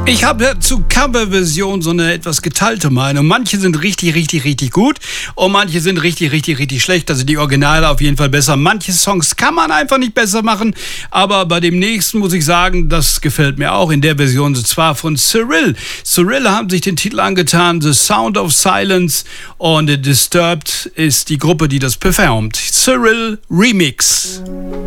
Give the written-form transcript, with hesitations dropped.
Ich habe zu Coverversion so eine etwas geteilte Meinung. Manche sind richtig gut und manche sind richtig schlecht. Also die Originale auf jeden Fall besser. Manche Songs kann man einfach nicht besser machen, aber bei dem nächsten muss ich sagen, das gefällt mir auch in der Version, und zwar von Cyril. Cyril haben sich den Titel angetan, The Sound of Silence, und Disturbed ist die Gruppe, die das performt. Cyril Remix.